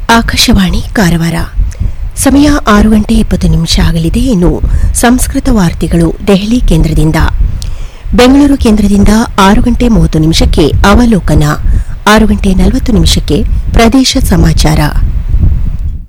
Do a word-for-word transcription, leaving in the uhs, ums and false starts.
ಆಕಾಶವಾಣಿ ಕಾರವಾರ. ಸಮಯ ಆರು ಗಂಟೆ ಇಪ್ಪತ್ತು ನಿಮಿಷ ಆಗಲಿದೆ. ಇನ್ನು ಸಂಸ್ಕೃತ ವಾರ್ತೆಗಳು ದೆಹಲಿ ಕೇಂದ್ರದಿಂದ. ಬೆಂಗಳೂರು ಕೇಂದ್ರದಿಂದ ಆರು ಗಂಟೆ ಮೂವತ್ತು ನಿಮಿಷಕ್ಕೆ ಅವಲೋಕನ, ಆರು ಗಂಟೆ ನಲವತ್ತು ನಿಮಿಷಕ್ಕೆ ಪ್ರದೇಶ ಸಮಾಚಾರ.